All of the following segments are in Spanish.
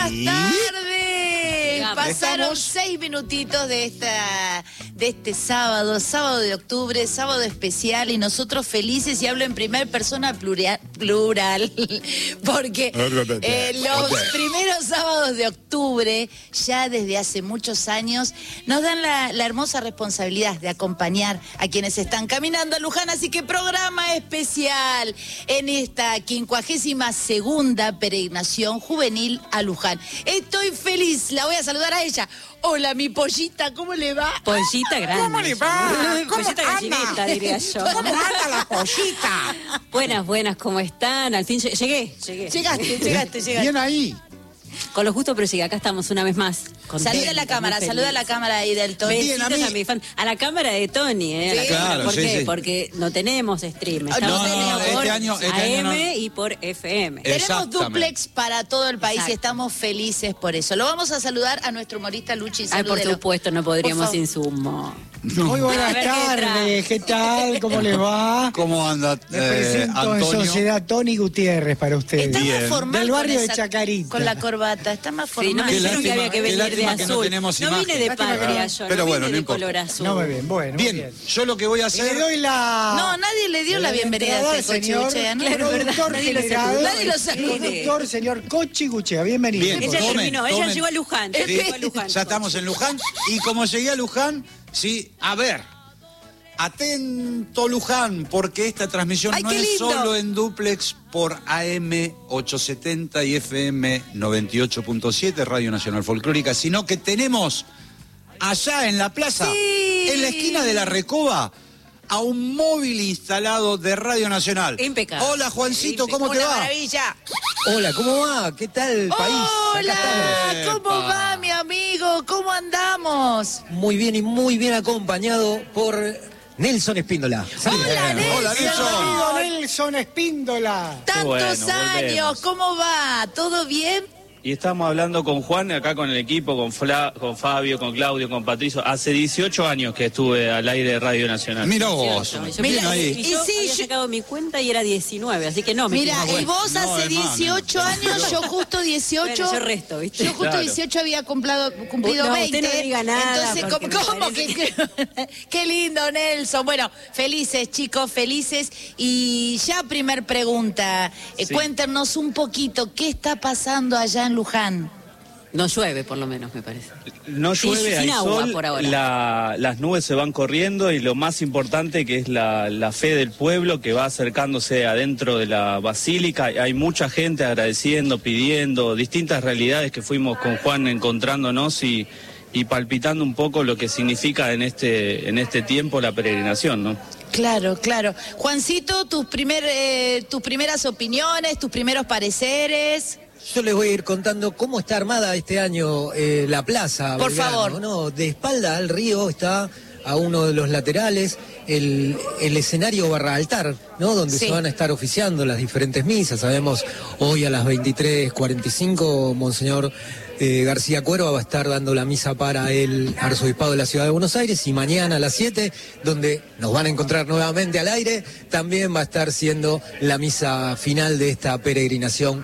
Buenas tardes. Pasaron ¿Estamos? 6 minutitos de este sábado de octubre, sábado especial, y nosotros felices, y hablo en primera persona plural, porque los primeros sábados de octubre, ya desde hace muchos años, nos dan la hermosa responsabilidad de acompañar a quienes están caminando a Luján, así que programa especial en esta 52ª peregrinación juvenil a Luján. Estoy feliz, la voy a saludar a ella. Hola, mi pollita, ¿cómo le va? Pollita grande. ¿Cómo le va? ¿Cómo Pollita anda? gallineta, diría yo. ¿Cómo anda la pollita? Buenas, ¿cómo están? Al fin llegué. Llegaste. Bien ahí. Con lo justo, pero llegué. Acá estamos una vez más. Saluda a la cámara, saluda a la cámara ahí del Tony. Besitos Bien, a a mí. mi fan. A la cámara de Tony, a la Sí. cámara. Claro, ¿Por sí, qué? sí. Porque no tenemos stream. No, Estamos no, por este año AM no. y por FM. Tenemos Exactamente. duplex para todo el país y Exacto. estamos felices por eso. Lo vamos a saludar a nuestro humorista Luchi. Ay, por Salúdelo. supuesto, no Por podríamos favor. sin su humor. Muy A buenas ver, ¿qué tardes, ¿qué tal? ¿Cómo les va? ¿Cómo anda, Me presento en Antonio? Sociedad Tony Gutiérrez para ustedes. Está Bien. más formal Del barrio con de esa- Chacarita. Con la corbata, está más Sí, no formal. me Qué dijeron que lástima- había que qué venir de lástima que no azul. tenemos No imagen. vine de Lástima que patria no. yo, Pero no bueno, vine no de importa. color azul. No me ven, bueno. muy Bien, yo lo que voy a Y hacer... le doy la... No, nadie le dio la bienvenida a entrada este al señor cochibuchea, ¿no? Claro, ¿verdad? productor Nadie lo general, saludó. Nadie lo saludó. productor, señor Cochi Guchea. Bienvenido. Bien. Ella Tomen, terminó, ella tomen. llegó a Luján. Sí, Llegó a Luján. ya estamos en Luján. Y como llegué a Luján, sí, a ver, atento Luján, porque esta transmisión ¡Ay, no qué es lindo! solo en duplex por AM 870 y FM 98.7, Radio Nacional Folclórica, sino que tenemos allá en la plaza, Sí. en la esquina de la Recoba, a un móvil instalado de Radio Nacional. Impecable. Hola Juancito, ¿cómo te Una va? maravilla. Hola, ¿cómo va? ¿Qué tal el país? Acá Hola, estamos. ¿cómo Epa. va, mi amigo? ¿Cómo andamos? estamos. Muy bien y muy bien acompañado por Nelson Espíndola. Hola, Nelson. Hola, Nelson. Bienvenido, Nelson Espíndola. Tantos bueno, años, volvemos. ¿cómo va? ¿Todo bien? Y estamos hablando con Juan, acá con el equipo, con Fabio, con Claudio, con Patricio. Hace 18 años que estuve al aire de Radio Nacional. Mira vos, Yo bien Mira, ahí. Y yo Y sí, había yo- sacado mi cuenta y era 19, así que no me Mira, quedo y bueno. vos No, hace es más, 18 años, yo justo 18. Bueno, yo resto, ¿viste? Yo justo Claro. 18 había cumplido No, 20. usted no diga nada, Entonces, porque ¿cómo me que? Qué lindo, Nelson. Bueno, felices, chicos, felices. Y ya primer pregunta, Sí. cuéntenos un poquito, ¿qué está pasando allá en Luján? No llueve, por lo menos, me parece. No Sí, llueve, sin hay agua sol, por ahora. las nubes se van corriendo y lo más importante que es la fe del pueblo que va acercándose adentro de la basílica. Hay mucha gente agradeciendo, pidiendo, distintas realidades que fuimos con Juan encontrándonos y palpitando un poco lo que significa en este tiempo la peregrinación, ¿no? Claro, claro. Juancito, tus primeras opiniones, tus primeros pareceres. Yo les voy a ir contando cómo está armada este año la plaza. Por Belgrano, favor. ¿no? De espalda al río está a uno de los laterales el escenario barra altar, ¿no? Donde Sí. se van a estar oficiando las diferentes misas. Sabemos, hoy a las 23:45, Monseñor García Cuerva va a estar dando la misa para el arzobispado de la Ciudad de Buenos Aires, y mañana a las 7, donde nos van a encontrar nuevamente al aire, también va a estar siendo la misa final de esta peregrinación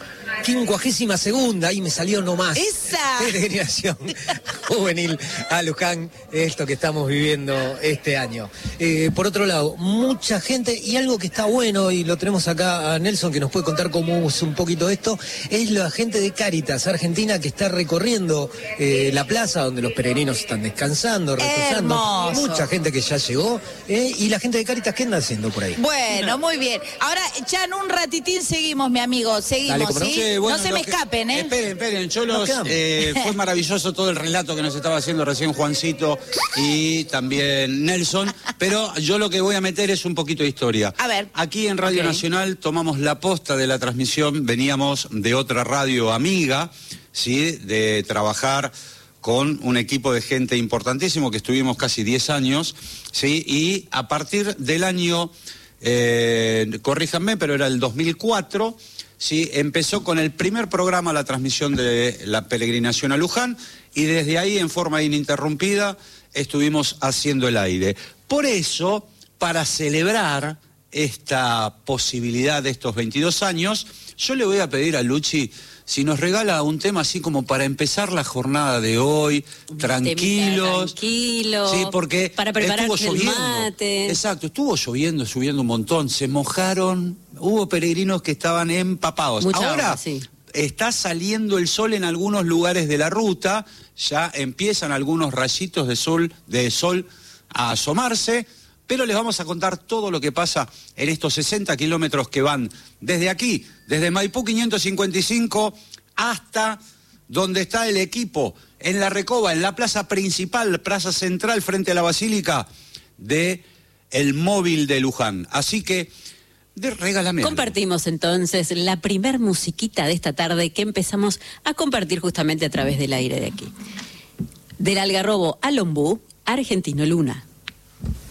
52ª, ahí me salió nomás. ¡Esa! Peregrinación juvenil a Luján, esto que estamos viviendo este año. Por otro lado, mucha gente, y algo que está bueno, y lo tenemos acá a Nelson, que nos puede contar cómo es un poquito esto, es la gente de Cáritas Argentina, que está recorriendo la plaza donde los peregrinos están descansando, reposando. Hermoso. Mucha gente que ya llegó, y la gente de Cáritas, ¿qué anda haciendo por ahí? Bueno, muy bien. Ahora, ya en un ratitín seguimos, mi amigo. Seguimos, Dale, ¿cómo no? ¿sí? Che, bueno, no se lo me que- escapen, ¿eh? Esperen, yo Nos quedamos. fue maravilloso todo el relato que nos estaba haciendo recién Juancito y también Nelson, pero yo lo que voy a meter es un poquito de historia. A ver. Aquí en Radio Ok. Nacional tomamos la posta de la transmisión, veníamos de otra radio amiga, ¿sí? De trabajar con un equipo de gente importantísimo que estuvimos casi 10 años, ¿sí? Y a partir del año, corríjanme, pero era el 2004, ¿sí? Empezó con el primer programa la transmisión de la peregrinación a Luján, y desde ahí, en forma ininterrumpida, estuvimos haciendo el aire. Por eso, para celebrar esta posibilidad de estos 22 años, yo le voy a pedir a Luchi si nos regala un tema así como para empezar la jornada de hoy, tranquilos. Tranquilo. Sí, porque para prepararse estuvo el lloviendo. mate. Exacto, estuvo lloviendo un montón, se mojaron, hubo peregrinos que estaban empapados. Mucha Ahora agua, sí. está saliendo el sol en algunos lugares de la ruta, ya empiezan algunos rayitos de sol a asomarse, pero les vamos a contar todo lo que pasa en estos 60 kilómetros que van desde aquí, desde Maipú 555 hasta donde está el equipo, en la Recoba, en la plaza principal, plaza central frente a la Basílica de el Móvil de Luján. Así que regálame algo. Compartimos entonces la primer musiquita de esta tarde que empezamos a compartir justamente a través del aire de aquí. Del Algarrobo al Ombú, Argentino Luna.